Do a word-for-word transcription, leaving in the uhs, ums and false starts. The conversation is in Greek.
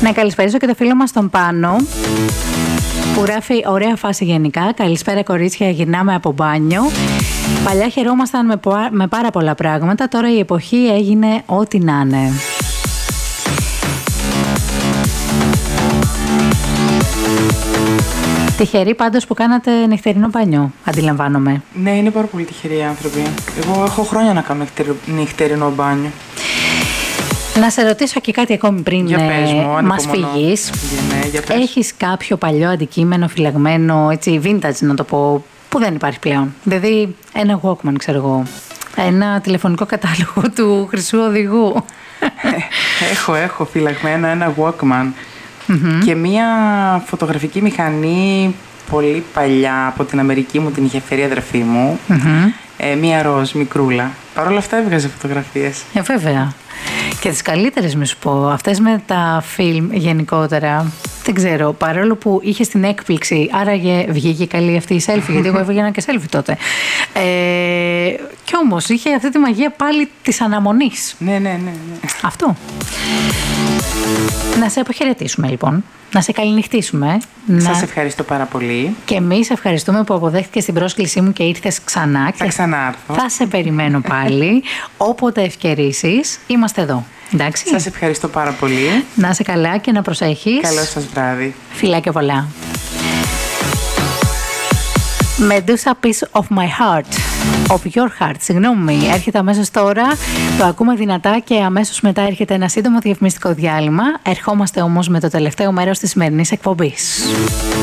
Να καλησπέρισω και το φίλο μας τον Πάνο, που γράφει ωραία φάση γενικά. Καλησπέρα κορίτσια, γυρνάμε από μπάνιο. Παλιά χαιρόμασταν με, με πάρα πολλά πράγματα, τώρα η εποχή έγινε ό,τι να είναι. Τυχεροί πάντως που κάνατε νυχτερινό μπάνιο, αντιλαμβάνομαι. Ναι, είναι πάρα πολύ τυχεροί οι άνθρωποι. Εγώ έχω χρόνια να κάνω νυχτερινό μπάνιο. Να σε ρωτήσω και κάτι ακόμη πριν για πες μου, μας φύγεις. Ναι, για πες. Έχεις κάποιο παλιό αντικείμενο φυλαγμένο, έτσι vintage να το πω, που δεν υπάρχει πλέον? Δηλαδή ένα Walkman, ξέρω εγώ, ένα τηλεφωνικό κατάλογο του Χρυσού Οδηγού. έχω, έχω φυλαγμένο ένα Walkman mm-hmm. και μία φωτογραφική μηχανή πολύ παλιά από την Αμερική, μου την είχε φέρει η αδερφή μου. Mm-hmm. Ε, μία ροζ μικρούλα. Παρ' όλα αυτά έβγαζε φωτογραφίες. Ε, βέβαια. Και τις καλύτερες, μη σου πω, αυτές με τα φιλμ γενικότερα, δεν ξέρω, παρόλο που είχε την έκπληξη, άραγε βγήκε καλή αυτή η selfie, γιατί εγώ έβγαινα και selfie τότε. Ε, κι όμως είχε αυτή τη μαγεία πάλι της αναμονής. Ναι, ναι, ναι, ναι. Αυτό. Να σε αποχαιρετήσουμε λοιπόν, να σε καληνυχτήσουμε. Σας να... ευχαριστώ πάρα πολύ. Και εμείς ευχαριστούμε που αποδέχτηκες την πρόσκλησή μου και ήρθες ξανά. Θα ξανάρθω. Θα σε περιμένω πάλι, όποτε ευκαιρίσεις, είμαστε εδώ. Εντάξει. Σας ευχαριστώ πάρα πολύ. Να είσαι καλά και να προσέχεις. Καλό σας βράδυ. Φιλάκια πολλά. Medusa Piece of My Heart, of Your Heart, συγγνώμη, έρχεται αμέσως τώρα, το ακούμε δυνατά και αμέσως μετά έρχεται ένα σύντομο διαφημιστικό διάλειμμα. Ερχόμαστε όμως με το τελευταίο μέρος της σημερινής εκπομπής.